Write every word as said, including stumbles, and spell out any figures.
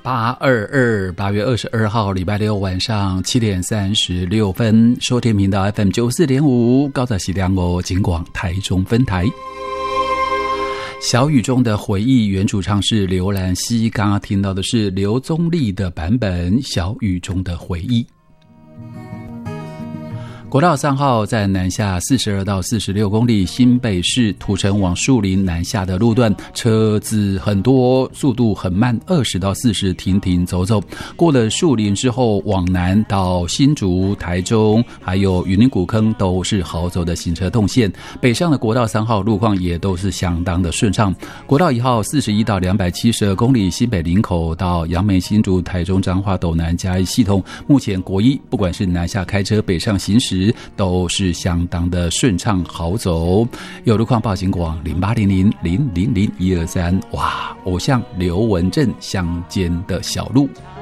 八二二八月二十二号礼拜六晚上七点三十六分，收听频道 F M 九四点五，高在喜良哦，警广台中分台。小雨中的回忆，原主唱是刘兰熙，刚刚听到的是刘宗立的版本《小雨中的回忆》。国道三号在南下四十二到四十六公里，新北市土城往树林南下的路段，车子很多，速度很慢，二十到四十停停走走。过了树林之后，往南到新竹、台中，还有云林古坑都是好走的行车动线。北上的国道三号路况也都是相当的顺畅。国道一号四十一到两百七十二公里，新北林口到杨梅、新竹、台中、彰化、斗南、嘉义系统，目前国一不管是南下开车、北上行驶，都是相当的顺畅好走。有路况报警广零八零零零零零一二三，哇，偶像刘文正乡间的小路。